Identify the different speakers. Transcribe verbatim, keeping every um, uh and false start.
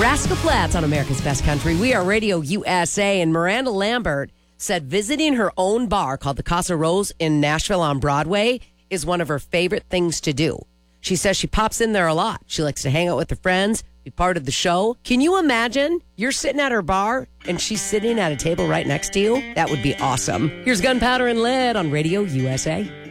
Speaker 1: Rascal Flatts on America's Best Country. We are Radio U S A, and Miranda Lambert said visiting her own bar called the Casa Rose in Nashville on Broadway is one of her favorite things to do. She says she pops in there a lot. She likes to hang out with her friends, be part of the show. Can you imagine? You're sitting at her bar and she's sitting at a table right next to you? That would be awesome. Here's Gunpowder and Lead on Radio U S A.